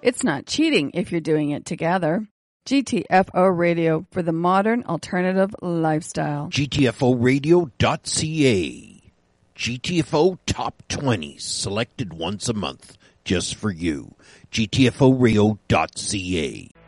It's not cheating if you're doing it together. GTFO Radio for the modern alternative lifestyle. GTFOradio.ca. GTFO Top 20s selected once a month just for you. GTFOradio.ca.